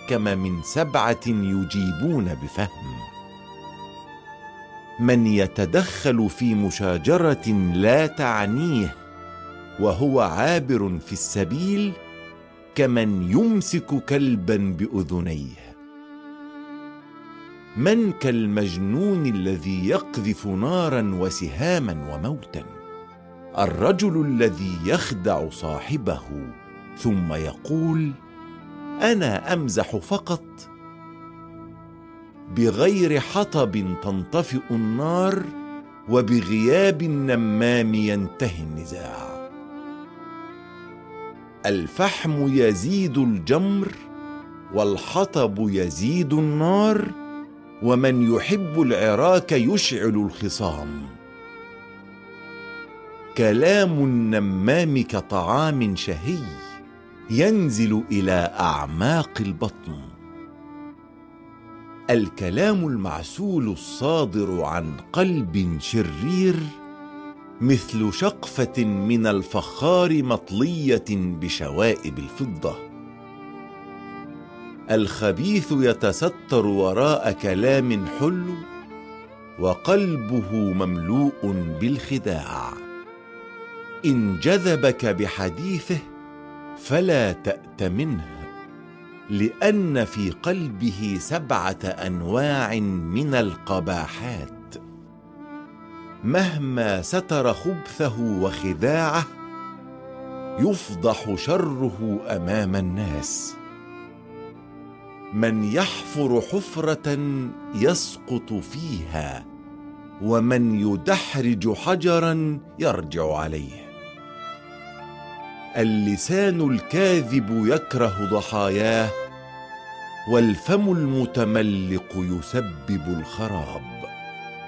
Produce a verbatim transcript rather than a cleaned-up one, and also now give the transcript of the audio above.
أحكم من سبعة يجيبون بفهم. من يتدخل في مشاجرة لا تعنيه وهو عابر في السبيل كمن يمسك كلبا بأذنيه. من كالمجنون الذي يقذف نارا وسهاما وموتا؟ الرجل الذي يخدع صاحبه ثم يقول: أنا أمزح فقط. بغير حطب تنطفئ النار، وبغياب النمام ينتهي النزاع. الفحم يزيد الجمر، والحطب يزيد النار، ومن يحب العراك يشعل الخصام. كلام النمام كطعام شهي ينزل إلى أعماق البطن. الكلام المعسول الصادر عن قلب شرير مثل شقفة من الفخار مطلية بشوائب الفضة. الخبيث يتستر وراء كلام حلو، وقلبه مملوء بالخداع. إن جذبك بحديثه فلا تأتمنه، لأن في قلبه سبعة أنواع من القباحات. مهما ستر خبثه وخداعه يفضح شره أمام الناس. من يحفر حفرة يسقط فيها، ومن يدحرج حجرا يرجع عليه. اللسان الكاذب يكره ضحاياه، والفم المتملق يسبب الخراب.